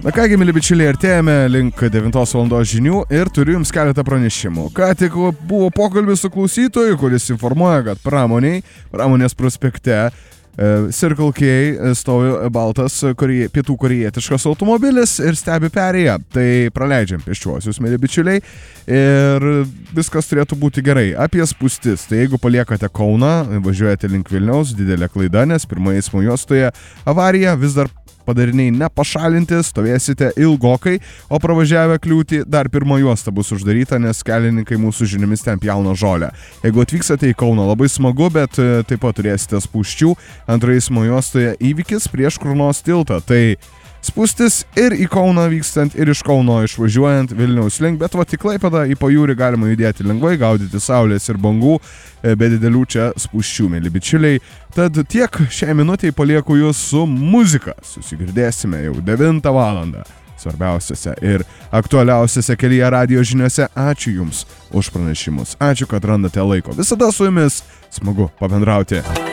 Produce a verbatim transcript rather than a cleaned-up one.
Na kągi, mėly bičiuliai, artėjame link devintos valandos žinių ir turiu jums keletą pranešimų. Ką tik buvo pokalbis su klausytoju, kuris informuoja, kad pramoniai, pramonės prospekte Circle K stovi baltas korie, pietų korėjietiškas automobilis ir stebi perėją. Tai praleidžiam pėsčiuosius, mėly bičiuliai, ir viskas turėtų būti gerai. Apie spūstis. Tai jeigu paliekate Kauną, važiuojate link Vilniaus, didelė klaida, nes pirmoje eismo juostoje avarija, vis dar padariniai nepašalinti, stovėsite ilgokai, o pravažiavę kliūtį dar pirma juosta bus uždaryta, nes kelininkai mūsų žiniomis ten pjauna žolę. Jeigu atvyksate į Kauną, labai smagu, bet taip pat turėsite spūsčių. Antroje eismo juostoje įvykis prieš Krūnos tiltą. Tai spūstis ir į Kauną vykstant, ir iš Kauno išvažiuojant Vilniaus link, bet va tik Klaipėdą į pajūrį galima judėti lengvai, gaudyti saulės ir bangų, be didelių čia spūsčių, mėly bičiuliai. Tad tiek šiai minutei palieku jūs su muzika. Susigirdėsime jau devintą valandą. Svarbiausiose ir aktualiausiose kelyje radijo žiniuose. Ačiū Jums už pranešimus. Ačiū, kad randate laiko. Visada su Jumis smagu pabendrauti.